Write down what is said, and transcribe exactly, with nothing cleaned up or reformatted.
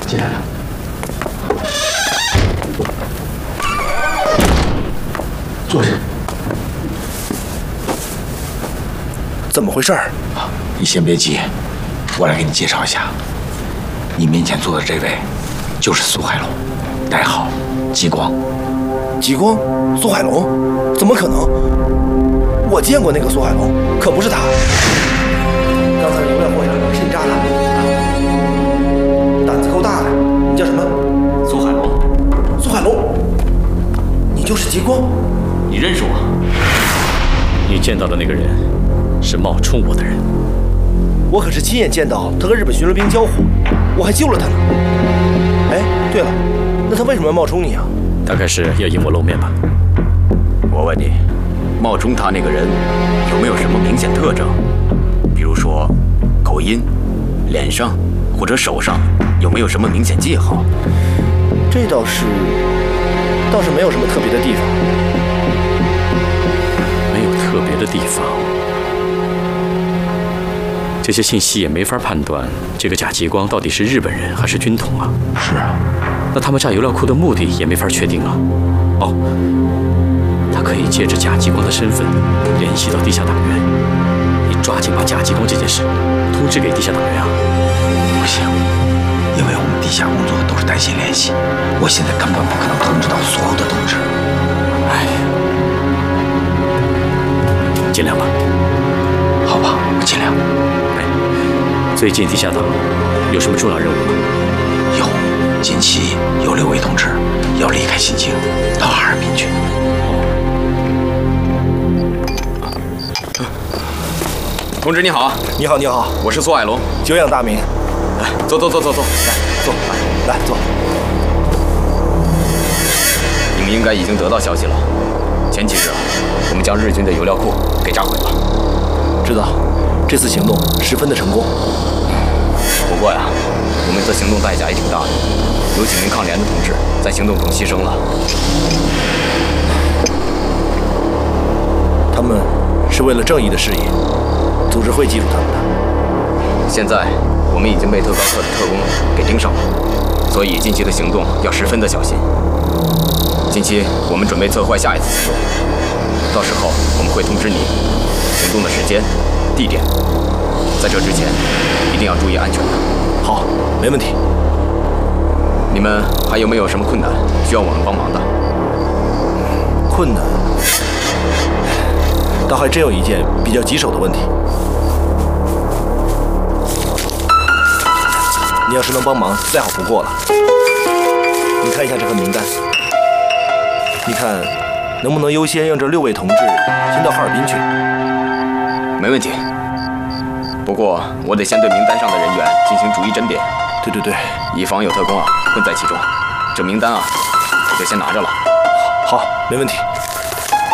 进来了。坐下。 怎么回事？ 你先别急，我来给你介绍一下。你面前坐的这位，就是苏海龙，代号极光。 极光？苏海龙？怎么可能？我见过那个苏海龙，可不是他。刚才油料货上是你炸的？胆子够大的。你叫什么？ 苏海龙。 苏海龙，你就是极光？ 你认识我？ 你见到的那个人，是冒充我的人。 我可是亲眼见到他和日本巡逻兵交火，我还救了他呢。哎，对了，那他为什么要冒充你啊？ 大概是要引我露面吧。 我问你，冒充他那个人有没有什么明显特征？比如说口音、脸上或者手上有没有什么明显记号？ 这倒是，倒是没有什么特别的地方。 没有特别的地方。这些信息也没法判断这个假极光到底是日本人还是军统啊。 是啊。 那他们炸油料库的目的也没法确定啊。哦，他可以借着假极光的身份联系到地下党员。你抓紧把假极光这件事通知给地下党员啊。 不行，因为我们地下工作都是单线联系，我现在根本不可能通知到所有的同志。 哎，尽量吧。 好吧，我尽量。 最近地下党有什么重要任务吗？ 有，近期有六位同志要离开新京，到哈尔滨去。 同志你好。 你好，你好， 我是苏海龙， 久仰大名。 来，坐坐坐坐坐， 来坐，来来坐。 你们应该已经得到消息了。前几日啊，我们将日军的油料库给炸毁了。 知道，这次行动十分的成功。 不过呀，我们的行动代价也挺大的，有几名抗联的同志在行动中牺牲了。 他们是为了正义的事业，组织会记住他们的。 现在我们已经被特高特的特工给盯上了，所以近期的行动要十分的小心。近期我们准备策划下一次行动，到时候我们会通知你行动的时间、地点。在这之前，一定要注意安全的。 好，没问题。 你们还有没有什么困难需要我们帮忙的？ 困难？倒还真有一件比较棘手的问题。你要是能帮忙，再好不过了。你看一下这份名单，你看能不能优先让这六位同志先到哈尔滨去？ 没问题。不过我得先对名单上的人员进行逐一甄别。 对对对， 以防有特工啊混在其中。这名单啊，我就先拿着了。 好，没问题。